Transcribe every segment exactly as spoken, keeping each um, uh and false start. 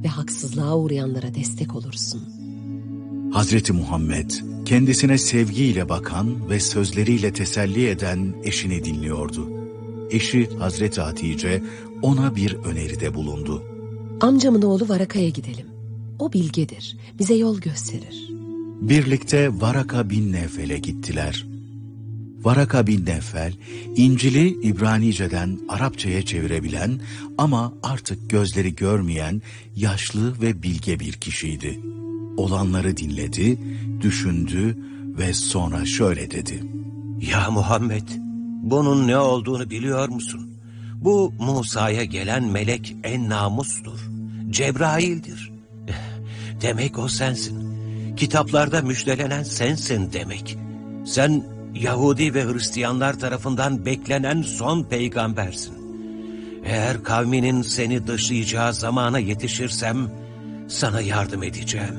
ve haksızlığa uğrayanlara destek olursun. Hazreti Muhammed, kendisine sevgiyle bakan ve sözleriyle teselli eden eşini dinliyordu. Eşi Hazreti Hatice ona bir öneride bulundu. Amcamın oğlu Varaka'ya gidelim. O bilgedir, bize yol gösterir. Birlikte Varaka bin Nevfel'e gittiler. Varaka bin Nevfel, İncil'i İbranice'den Arapçaya çevirebilen ama artık gözleri görmeyen yaşlı ve bilge bir kişiydi. Olanları dinledi, düşündü ve sonra şöyle dedi. Ya Muhammed, bunun ne olduğunu biliyor musun? Bu Musa'ya gelen melek en namustur. Cebrail'dir. Demek o sensin. Kitaplarda müjdelenen sensin demek. Sen Yahudi ve Hristiyanlar tarafından beklenen son peygambersin. Eğer kavminin seni dışlayacağı zamana yetişirsem sana yardım edeceğim.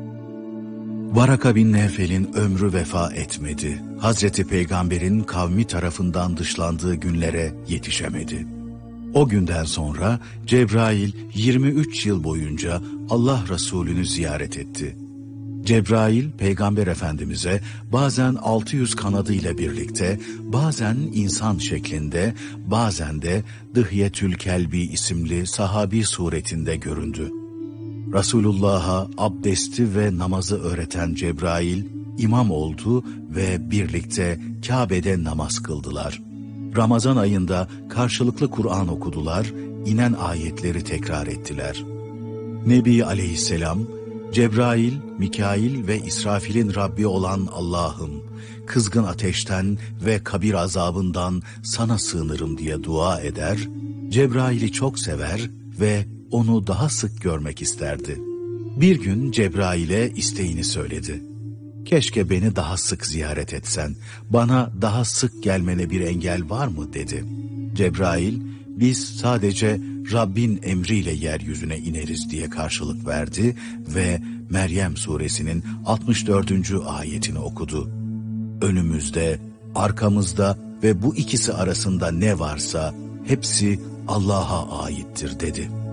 Varaka bin Nevfel'in ömrü vefa etmedi. Hazreti Peygamber'in kavmi tarafından dışlandığı günlere yetişemedi. O günden sonra Cebrail yirmi üç yıl boyunca Allah Resulü'nü ziyaret etti. Cebrail, Peygamber Efendimiz'e bazen altı yüz kanadıyla birlikte, bazen insan şeklinde, bazen de Dıhyetül Kelbi isimli sahabi suretinde göründü. Resulullah'a abdesti ve namazı öğreten Cebrail, imam oldu ve birlikte Kabe'de namaz kıldılar. Ramazan ayında karşılıklı Kur'an okudular, inen ayetleri tekrar ettiler. Nebi Aleyhisselam, Cebrail, Mikail ve İsrafil'in Rabbi olan Allah'ım, kızgın ateşten ve kabir azabından sana sığınırım diye dua eder, Cebrail'i çok sever ve onu daha sık görmek isterdi. Bir gün Cebrail'e isteğini söyledi. Keşke beni daha sık ziyaret etsen, bana daha sık gelmene bir engel var mı dedi. Cebrail, biz sadece Rabbin emriyle yeryüzüne ineriz diye karşılık verdi ve Meryem suresinin altmış dördüncü ayetini okudu. Önümüzde, arkamızda ve bu ikisi arasında ne varsa hepsi Allah'a aittir dedi.